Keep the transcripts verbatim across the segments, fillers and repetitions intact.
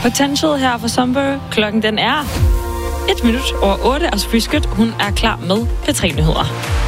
Potential her for Somber. Klokken den er et minut over otte, og Sofie Skødt, hun er klar med P tre-nyheder.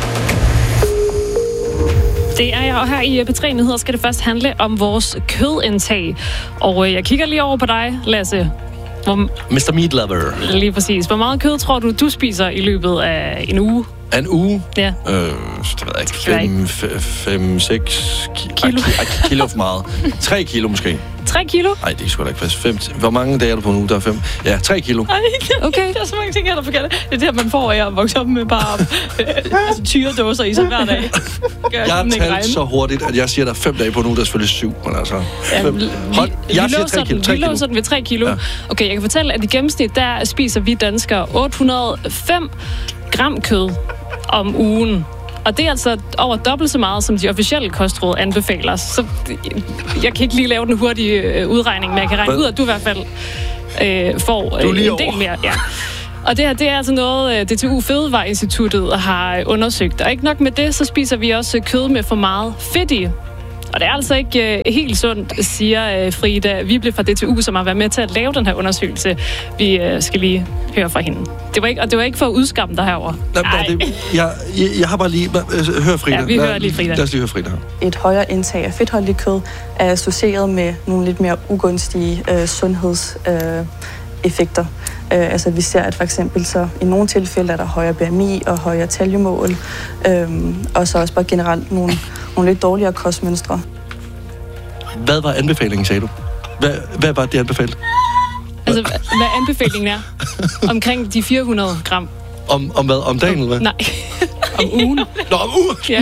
Det er jeg, og her i P tre-nyheder skal det først handle om vores kødindtag. Og jeg kigger lige over på dig, Lasse. Hvor... mister Meat Lover. Lige præcis. Hvor meget kød tror du, du spiser i løbet af en uge? En uge? Ja. Øh, det ved jeg ikke. Fem, f- fem seks ki- kilo. Ej, kilo for meget. Tre kilo måske. Tre kilo? Nej, det er sgu da ikke fast. Fem, hvor mange dage er der på en uge? Der er fem. Ja, tre kilo. Ej, okay. Der er så mange ting, der er forkert. Det er det, man får af at vokse op med bare øh, altså, tyredåser i sig hver dag. Gør jeg har talt så hurtigt, at jeg siger, at der er fem dage på en uge. Der er selvfølgelig syv, men altså... Ja, Hold, vi, jeg vi siger tre kilo. Den, vi låser den ved tre kilo. Ja. Okay, jeg kan fortælle, at i gennemsnit, der spiser vi danskere otte hundrede og fem gram kød om ugen. Og det er altså over dobbelt så meget, som de officielle kostråd anbefaler. Så jeg kan ikke lige lave den hurtige udregning, men jeg kan regne Hvad? ud, at du i hvert fald øh, får øh, en del over. mere. Ja. Og det her, det er altså noget, D T U Fødevareinstituttet har undersøgt. Og ikke nok med det, så spiser vi også kød med for meget fedt i. Og det er altså ikke uh, helt sundt, siger uh, Frida Vible fra D T U, som har været med til at lave den her undersøgelse. Vi uh, skal lige høre fra hende. Det var ikke, og det var ikke for at udskamme dig herover. Nej, det, jeg, jeg, jeg har bare lige... Hør Frida. Ja, vi hører lige Frida. Lad os lige høre Frida. Et højere indtag af fedtholdigt kød er associeret med nogle lidt mere ugunstige uh, sundhedseffekter. Uh, uh, altså vi ser, at for eksempel så i nogle tilfælde er der højere B M I og højere taljemål. Uh, og så også bare generelt nogle... nogle lidt dårligere kostmønstre. Hvad var anbefalingen, sagde du? Hvad, hvad var det anbefalet? Altså, hvad anbefalingen er? Omkring de fire hundrede gram. Om, om hvad? Om dagen, eller hvad? Nej. Om ugen. Nå, om ugen? Ja.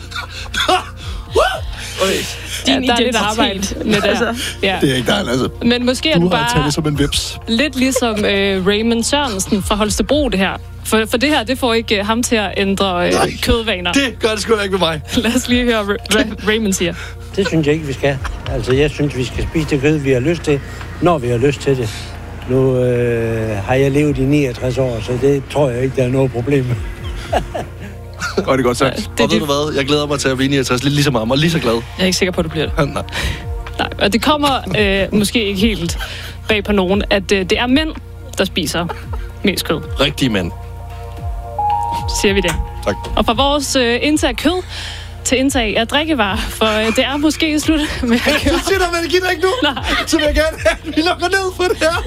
Okay. Ja, der er lidt arbejde med det altså, ja. Det er ikke dig, altså. Men måske er du, du bare... Du har taget som en vips. Lidt ligesom øh, Raymond Sørensen fra Holstebro, det her. For, for det her, det får ikke uh, ham til at ændre øh, kødvaner. Det gør det sgu ikke med mig. Lad os lige høre, hvad Raymond siger. Det synes jeg ikke, vi skal. Altså, jeg synes, vi skal spise det kød, vi har lyst til, når vi har lyst til det. Nu øh, har jeg levet i niogtres år, så det tror jeg ikke, der er noget problem med. Godt, det er godt sagt. Ja, det, og ved du hvad? Jeg glæder mig til at blive niogtres lidt ligesom ham, og lige så glad. Jeg er ikke sikker på, at du bliver det. Nej. Nej, og det kommer øh, måske ikke helt bag på nogen, at øh, det er mænd, der spiser mest kød. Rigtige mænd. Siger vi det. Tak. Og fra vores øh, indtag af kød til indtag af drikkevarer, for øh, det er måske slut med at køre. Du siger der, man giver ikke nu. Nej. Så vil jeg gerne have, at vi lukker ned for det her.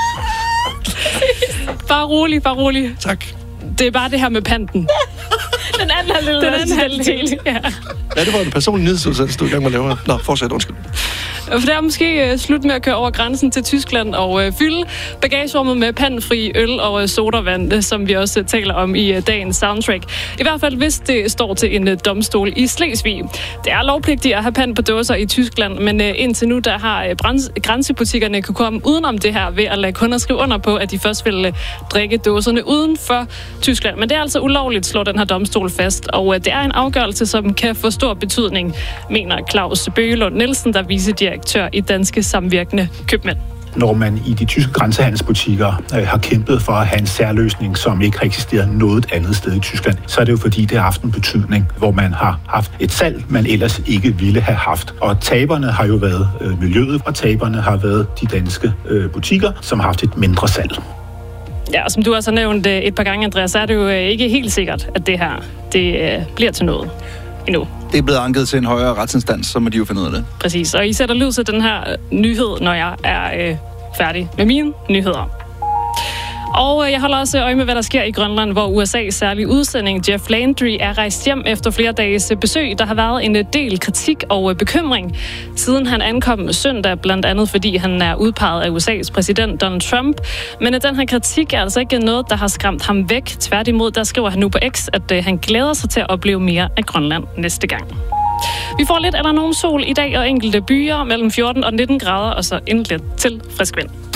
Bare rolig, bare rolig. Tak. Det er bare det her med panten. Den anden halvdel. Den anden halvdel, ja. Ja, det var en personlig nyhedsudsendelse, du i gang med at lave. Nå, fortsæt, undskyld. For det er måske uh, slut med at køre over grænsen til Tyskland og uh, fylde bagagerummet med panfri øl og uh, sodavand, som vi også uh, taler om i uh, dagens soundtrack. I hvert fald, hvis det står til en uh, domstol i Slesvig. Det er lovpligtigt at have pand på dåser i Tyskland, men uh, indtil nu, der har uh, brans- grænsebutikkerne kunne komme udenom det her ved at lade kunder skrive under på, at de først vil uh, drikke dåserne uden for Tyskland. Men det er altså ulovligt, slår den her domstol fast, og uh, det er en afgørelse, som kan få stor betydning, mener Claus Bøgelund Nielsen, der vicedirektør i Danske Samvirkende Købmænd. Når man i de tyske grænsehandelsbutikker øh, har kæmpet for at have en særløsning, som ikke har eksisteret noget andet sted i Tyskland, så er det jo fordi, det har haft en betydning, hvor man har haft et salg, man ellers ikke ville have haft. Og taberne har jo været øh, miljøet, og taberne har været de danske øh, butikker, som har haft et mindre salg. Ja, og som du også har nævnt et par gange, Andreas, så er det jo ikke helt sikkert, at det her det bliver til noget endnu. Det er blevet anket til en højere retsinstans, så må de jo finde ud af det. Præcis, og I sætter lyd til den her nyhed, når jeg er øh, færdig med mine nyheder. Og jeg holder også øje med, hvad der sker i Grønland, hvor U S A's særlige udsending Jeff Landry er rejst hjem efter flere dages besøg. Der har været en del kritik og bekymring, siden han ankom søndag, blandt andet fordi han er udpeget af U S A's præsident Donald Trump. Men den her kritik er altså ikke noget, der har skræmt ham væk. Tværtimod, der skriver han nu på X, at han glæder sig til at opleve mere af Grønland næste gang. Vi får lidt eller nogen sol i dag og enkelte byer mellem fjorten og nitten grader, og så endelig til frisk vind.